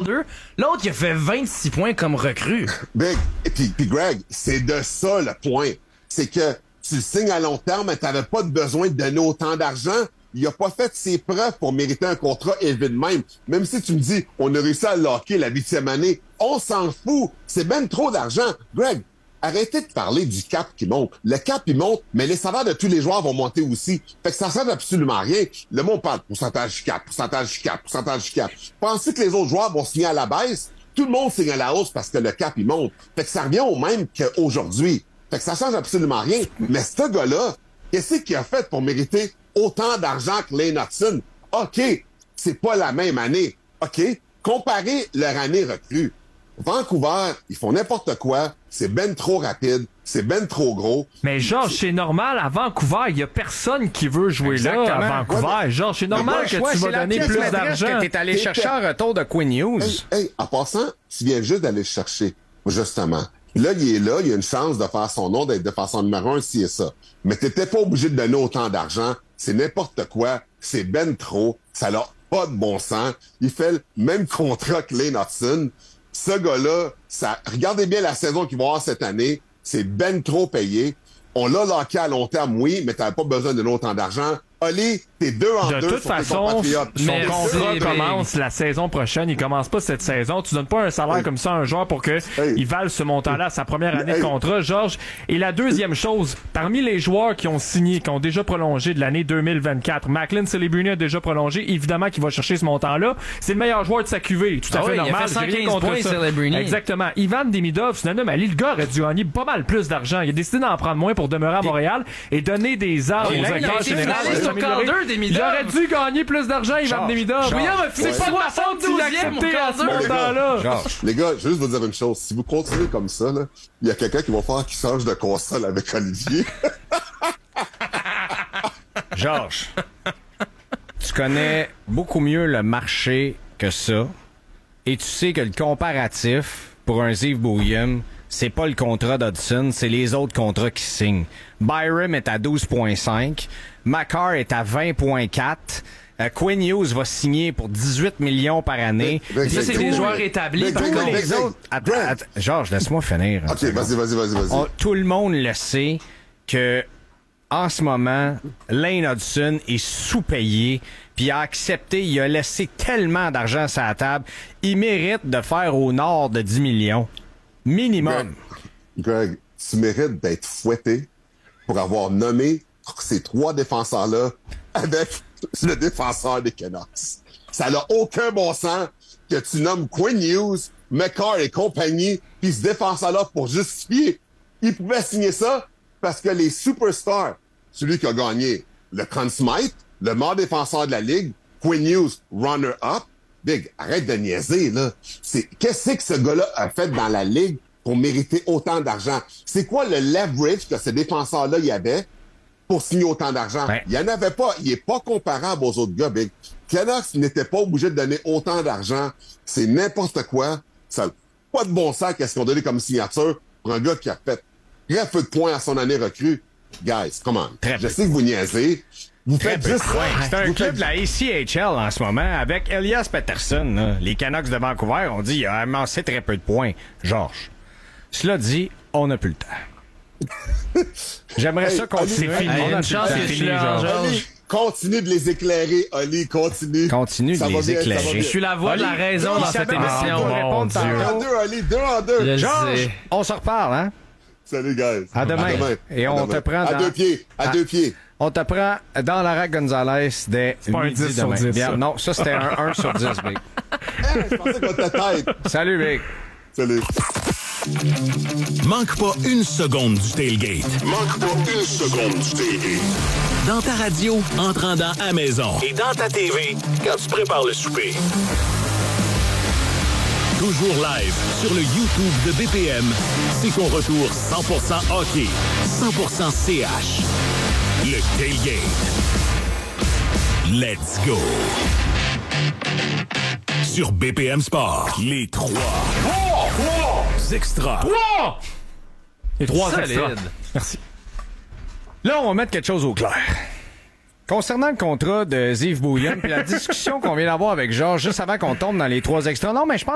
32. L'autre, il a fait 26 points comme recrue. Big. Et puis Greg, c'est de ça le point. C'est que tu le signes à long terme, mais t'avais pas besoin de donner autant d'argent. Il a pas fait ses preuves pour mériter un contrat élevé de même. Même si tu me dis, on a réussi à le locker la 8e année, on s'en fout. C'est ben trop d'argent. Greg, arrêtez de parler du cap qui monte. Le cap, il monte, mais les salaires de tous les joueurs vont monter aussi. Fait que ça sert absolument rien. Le monde parle pourcentage du cap, pourcentage du cap, pourcentage du cap. Pensez que les autres joueurs vont signer à la baisse? Tout le monde signe à la hausse parce que le cap, il monte. Fait que ça revient au même qu'aujourd'hui. Fait que ça change absolument rien. Mais ce gars-là, qu'est-ce qu'il a fait pour mériter autant d'argent que Lane Hudson? OK, c'est pas la même année. OK, comparez leur année recrue. Vancouver, ils font n'importe quoi, c'est ben trop rapide, c'est ben trop gros. Mais Georges, c'est normal, à Vancouver, il y a personne qui veut jouer là à Vancouver. Ouais, Georges, c'est normal que tu vas donner plus d'argent. Que t'es allé chercher un retour de Quinn Hughes. Hey, en passant, tu viens juste d'aller le chercher, justement. Là, il a une chance de faire son nom, d'être défenseur numéro 1, si et ça. Mais t'étais pas obligé de donner autant d'argent. C'est n'importe quoi. C'est ben trop. Ça n'a pas de bon sens. Il fait le même contrat que Lane Hudson. Ce gars-là, regardez bien la saison qu'il va avoir cette année. C'est ben trop payé. On l'a locké à long terme, oui, mais t'avais pas besoin de autant d'argent. Oli, t'es 2 en 2 de toute façon, son contrat commence la saison prochaine. Il commence pas cette saison. Tu donnes pas un salaire comme ça à un joueur pour que il vale ce montant-là à sa première année de contrat, Georges. Et la deuxième chose, parmi les joueurs qui ont signé, qui ont déjà prolongé de l'année 2024, Macklin Celebrini a déjà prolongé. Évidemment qu'il va chercher ce montant-là. C'est le meilleur joueur de sa QV. Tout à fait normal. Il a fait 115 points, Celebrini. Exactement. Ivan Demidov, c'est un anomalie. Le gars aurait dû gagner pas mal plus d'argent. Il a décidé d'en prendre moins pour demeurer à Montréal et donner des armes aux acteurs généraux. Il aurait dû gagner plus d'argent, Ivan Demidov. C'est pas de ma faute, 12e à ce montant-là. Les gars, je vais juste vous dire une chose. Si vous continuez comme ça, là, il y a quelqu'un qui va faire qui change de console avec Olivier. Georges, tu connais beaucoup mieux le marché que ça. Et tu sais que le comparatif pour un Yves Bouillon, c'est pas le contrat d'Hudson, c'est les autres contrats qui signent. Byram est à 12,5. Makar est à 20,4. Quinn Hughes va signer pour 18 millions par année. Ça, c'est des joueurs établis. Par contre, les autres... Attends, Georges, laisse-moi finir. OK, vas-y. Tout le monde le sait que en ce moment, Lane Hudson est sous-payé, puis il a accepté, il a laissé tellement d'argent sur la table. Il mérite de faire au nord de 10 millions. Minimum. Greg, tu mérites d'être fouetté pour avoir nommé ces 3 défenseurs-là avec le défenseur des Canucks. Ça n'a aucun bon sens que tu nommes Quinn Hughes, McCarr et compagnie, puis ce défenseur-là pour justifier. Il pouvait signer ça parce que les superstars, celui qui a gagné le Conn Smythe, le meilleur défenseur de la Ligue, Quinn Hughes, runner-up, Big, arrête de niaiser, là. Qu'est-ce que ce gars-là a fait dans la Ligue pour mériter autant d'argent? C'est quoi le leverage que ce défenseur-là y avait pour signer autant d'argent? Ouais. Il y en avait pas. Il est pas comparable aux autres gars, Big. Canucks n'était pas obligé de donner autant d'argent. C'est n'importe quoi. Ça n'a pas de bon sens qu'est-ce qu'on donnait comme signature pour un gars qui a fait très peu de points à son année recrue. Guys, come on. Je sais que vous niaisez. Vous faites juste ça. C'est un club de la ACHL en ce moment avec Elias Pettersson. Là. Les Canucks de Vancouver ont dit qu'il a amassé très peu de points. Georges, cela dit, on n'a plus le temps. J'aimerais ça continuer. C'est fini. On a une chance, c'est fini, Georges. Continue de les éclarer, Oli, continue. Continue de les éclairer. Je suis la voix de la raison dans cette émission. Mon Dieu. 2 en 2, Oli, 2 en 2. Georges, on se reparle, hein? Salut, guys. À demain. Et on te prend à dans... 2 pieds. À 2 pieds. On te prend dans Lara Gonzalez dès pas midi un 10 sur demain. 10, Bien, ça. non, ça c'était un 1 sur 10, Big. Je pensais qu'on était tête. Salut, Big. Salut. Manque pas une seconde du tailgate. Manque pas une seconde du tailgate. Dans ta radio, en te rendant à maison. Et dans ta TV, quand tu prépares le souper. Toujours live sur le YouTube de BPM. C'est ton retour 100% hockey, 100% CH. Le tailgate. Let's go. Sur BPM Sport, les 3 extras. Les 3 Solide. extras. Merci. Là, on va mettre quelque chose au clair. Concernant le contrat de Yves Bouillon, puis la discussion qu'on vient d'avoir avec Georges juste avant qu'on tombe dans les 3 extras. Non, mais je pense